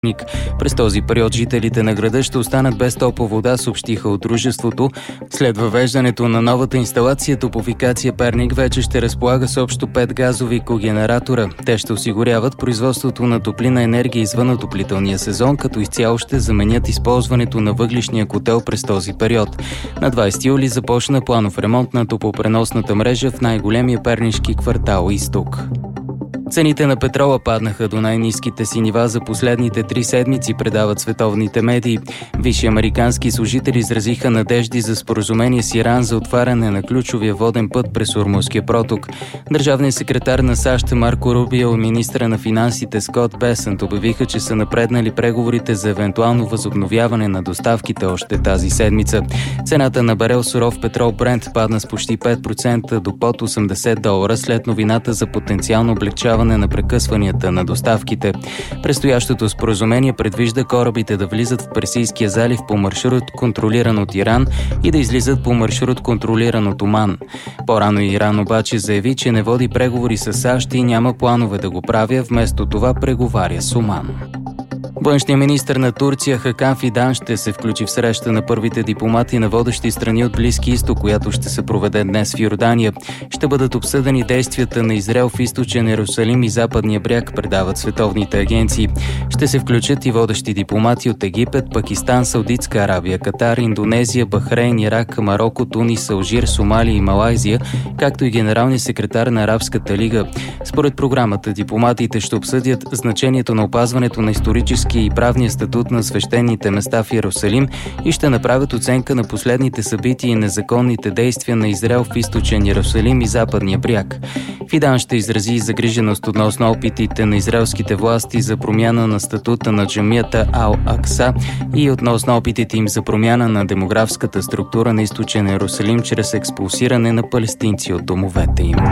През този период жителите на града ще останат без топла вода, съобщиха от дружеството. След въвеждането на новата инсталация, Топлофикация Перник вече ще разполага с общо 5 газови когенератора. Те ще осигуряват производството на топлинна енергия извън отоплителния сезон, като изцяло ще заменят използването на въглищния котел през този период. На 20 юли започна планов ремонт на топлопреносната мрежа в най-големия пернишки квартал Изток. Цените на петрола паднаха до най-ниските си нива за последните 3 седмици, предават световните медии. Висши американски служители изразиха надежди за споразумение с Иран за отваряне на ключовия воден път през Ормузския проток. Държавният секретар на САЩ Марко Рубио и министра на финансите Скот Бесънт обявиха, че са напреднали преговорите за евентуално възобновяване на доставките още тази седмица. Цената на барел суров петрол Брент падна с почти 5% до под $80 след новината за потенциално облегчаване на прекъсванията на доставките. Предстоящото споразумение предвижда корабите да влизат в Персийския залив по маршрут, контролиран от Иран, и да излизат по маршрут, контролиран от Оман. По-рано Иран обаче заяви, че не води преговори с САЩ и няма планове да го правя, вместо това преговаря с Оман. Външният министър на Турция Хакан Фидан ще се включи в среща на първите дипломати на водещи страни от Близки изток, която ще се проведе днес в Йордания. Ще бъдат обсъдени действията на Израел в източен Йерусалим и западния бряг, предават световните агенции. Ще се включат и водещи дипломати от Египет, Пакистан, Саудитска Арабия, Катар, Индонезия, Бахрейн, Ирак, Мароко, Тунис, Алжир, Сомалия и Малайзия, както и генералният секретар на Арабската лига. Според програмата, дипломатите ще обсъдят значението на опазването на исторически и правния статут на свещените места в Йерусалим и ще направят оценка на последните събития и незаконните действия на Израел в източен Йерусалим и западния бряг. Фидан ще изрази загриженост относно опитите на израелските власти за промяна на статута на джамията Ал-Акса и относно опитите им за промяна на демографската структура на източен Йерусалим чрез експулсиране на палестинци от домовете им.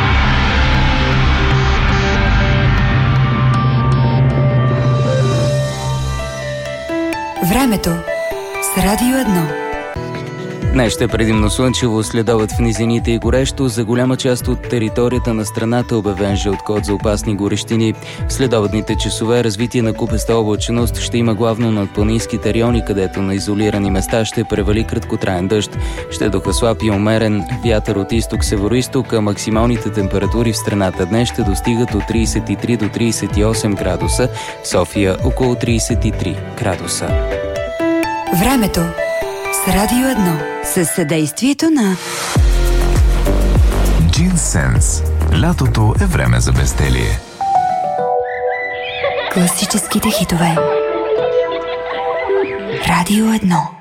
Времето с Радио 1. Днес ще е предимно слънчево, следобед в низините и горещо. За голяма част от територията на страната обявен жълт код за опасни горещини. В следобедните часове развитие на купеста облачност ще има главно над планинските райони, където на изолирани места ще превали краткотраен дъжд. Ще духа слаб и умерен вятър от изток-североизток, а максималните температури в страната днес ще достигат от 33 до 38 градуса, в София около 33 градуса. Времето с Радио 1 със съдействието на Джинсенс. Лятото е време за безделие. Класическите хитове. Радио 1.